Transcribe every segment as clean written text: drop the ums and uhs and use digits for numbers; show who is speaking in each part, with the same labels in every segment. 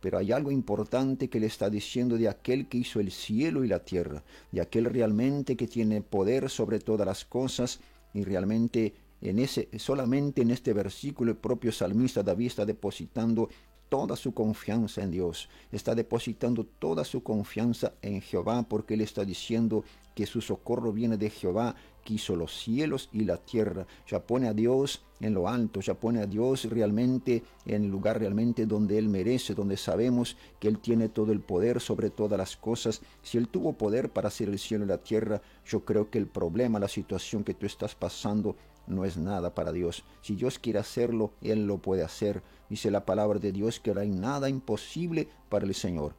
Speaker 1: pero hay algo importante que le está diciendo de aquel que hizo el cielo y la tierra, de aquel realmente que tiene poder sobre todas las cosas. Y realmente solamente en este versículo el propio salmista David está depositando toda su confianza en Dios, está depositando toda su confianza en Jehová, porque él está diciendo que su socorro viene de Jehová, que hizo los cielos y la tierra. Ya pone a Dios en lo alto, ya pone a Dios realmente en el lugar realmente donde él merece, donde sabemos que él tiene todo el poder sobre todas las cosas. Si él tuvo poder para hacer el cielo y la tierra, yo creo que el problema, la situación que tú estás pasando, no es nada para Dios. Si Dios quiere hacerlo, él lo puede hacer. Dice la palabra de Dios que no hay nada imposible para el Señor.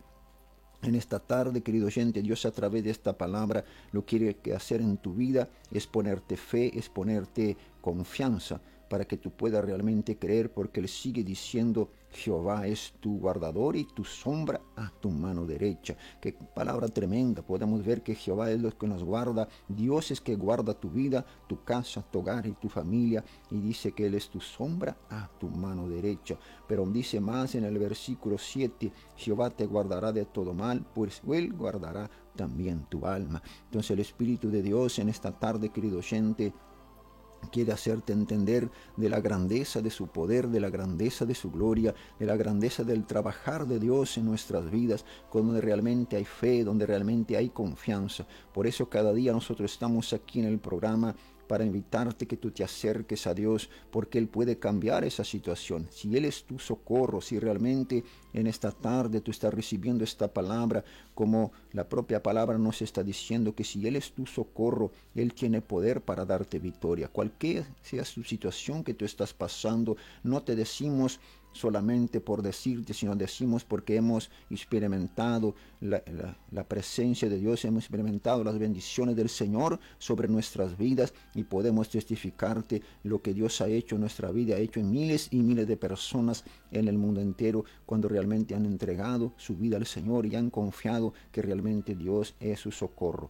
Speaker 1: En esta tarde, querido oyente, Dios a través de esta palabra lo quiere hacer en tu vida, es ponerte fe, es ponerte confianza, para que tú puedas realmente creer, porque Él sigue diciendo: Jehová es tu guardador y tu sombra a tu mano derecha. Qué palabra tremenda. Podemos ver que Jehová es lo que nos guarda. Dios es que guarda tu vida, tu casa, tu hogar y tu familia. Y dice que Él es tu sombra a tu mano derecha. Pero dice más en el versículo 7, Jehová te guardará de todo mal, pues Él guardará también tu alma. Entonces el Espíritu de Dios en esta tarde, querido oyente, quiere hacerte entender de la grandeza de su poder, de la grandeza de su gloria, de la grandeza del trabajar de Dios en nuestras vidas, donde realmente hay fe, donde realmente hay confianza. Por eso cada día nosotros estamos aquí en el programa para invitarte que tú te acerques a Dios, porque Él puede cambiar esa situación. Si Él es tu socorro, si realmente en esta tarde tú estás recibiendo esta palabra, como la propia palabra nos está diciendo, que si Él es tu socorro, Él tiene poder para darte victoria. Cualquier sea su situación que tú estás pasando, no te decimos solamente por decirte, sino decimos porque hemos experimentado la presencia de Dios, hemos experimentado las bendiciones del Señor sobre nuestras vidas, y podemos testificarte lo que Dios ha hecho en nuestra vida, ha hecho en miles y miles de personas en el mundo entero, cuando realmente han entregado su vida al Señor y han confiado que realmente Dios es su socorro.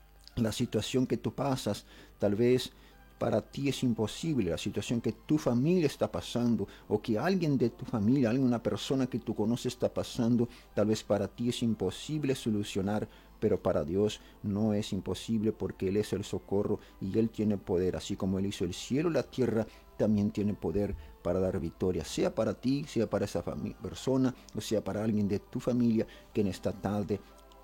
Speaker 1: La situación que tú pasas, tal vez para ti es imposible, la situación que tu familia está pasando, o que alguien de tu familia, alguna persona que tú conoces está pasando, tal vez para ti es imposible solucionar, pero para Dios no es imposible, porque Él es el socorro y Él tiene poder. Así como Él hizo el cielo y la tierra, también tiene poder para dar victoria, sea para ti, sea para esa persona, o sea para alguien de tu familia que en esta tarde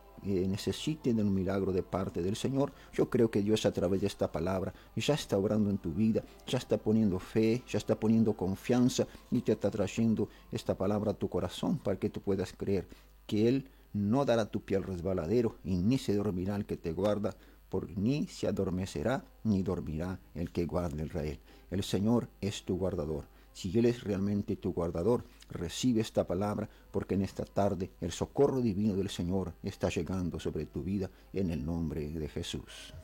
Speaker 1: necesiten un milagro de parte del Señor. Yo creo que Dios a través de esta palabra ya está obrando en tu vida, ya está poniendo fe, ya está poniendo confianza, y te está trayendo esta palabra a tu corazón para que tú puedas creer que Él no dará tu pie al resbaladero, y ni se dormirá el que te guarda, ni se adormecerá ni dormirá el que guarda a Israel. El Señor es tu guardador. Si Él es realmente tu guardador, recibe esta palabra, porque en esta tarde el socorro divino del Señor está llegando sobre tu vida en el nombre de Jesús.